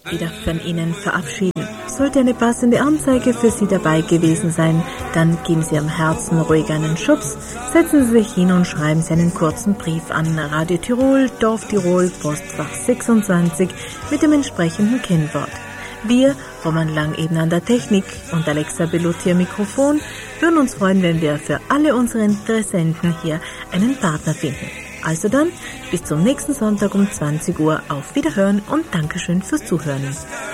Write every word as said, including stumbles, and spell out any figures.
wieder von Ihnen verabschieden. Sollte eine passende Anzeige für Sie dabei gewesen sein, dann geben Sie Ihrem Herzen ruhig einen Schubs, setzen Sie sich hin und schreiben Sie einen kurzen Brief an Radio Tirol, Dorf Tirol, Postfach sechsundzwanzig mit dem entsprechenden Kennwort. Wir, Roman Lang eben an der Technik und Alexa Belotti am Mikrofon, würden uns freuen, wenn wir für alle unsere Interessenten hier einen Partner finden. Also dann, bis zum nächsten Sonntag um zwanzig Uhr, auf Wiederhören und Dankeschön fürs Zuhören.